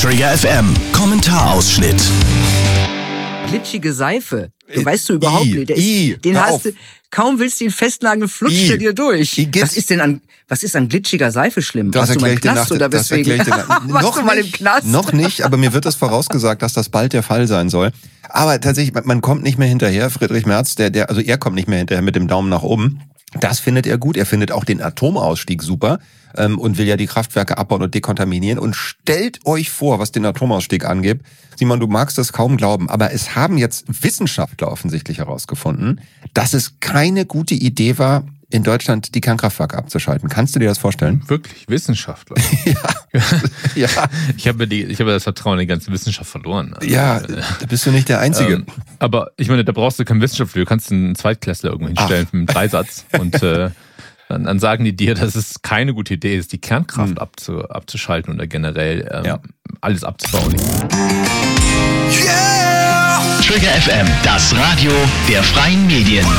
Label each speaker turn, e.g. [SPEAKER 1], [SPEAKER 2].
[SPEAKER 1] Trigger FM Kommentarausschnitt.
[SPEAKER 2] Glitschige Seife. Du weißt du überhaupt nicht.
[SPEAKER 3] Den
[SPEAKER 2] hast du, kaum willst du ihn festnageln, flutscht er dir durch. Was ist an glitschiger Seife schlimm?
[SPEAKER 3] Warst du mal im Knast
[SPEAKER 2] oder weswegen?
[SPEAKER 3] Warst du mal im Knast? Noch nicht, aber mir wird das vorausgesagt, dass das bald der Fall sein soll. Aber tatsächlich, man kommt nicht mehr hinterher. Friedrich Merz, er kommt nicht mehr hinterher mit dem Daumen nach oben. Das findet er gut. Er findet auch den Atomausstieg super und will ja die Kraftwerke abbauen und dekontaminieren. Und stellt euch vor, was den Atomausstieg angeht. Simon, du magst das kaum glauben, aber es haben jetzt Wissenschaftler offensichtlich herausgefunden, dass es keine gute Idee war, in Deutschland die Kernkraftwerke abzuschalten. Kannst du dir das vorstellen?
[SPEAKER 4] Wirklich? Wissenschaftler?
[SPEAKER 3] Ja.
[SPEAKER 4] Ich habe das Vertrauen in die ganze Wissenschaft verloren. Also,
[SPEAKER 3] ja, da bist du nicht der Einzige.
[SPEAKER 4] Aber ich meine, da brauchst du keinen Wissenschaftler. Du kannst einen Zweitklässler irgendwo hinstellen mit einem Dreisatz und dann sagen die dir, dass es keine gute Idee ist, die Kernkraft abzuschalten oder generell alles abzubauen.
[SPEAKER 1] Yeah! Trigger FM, das Radio der freien Medien.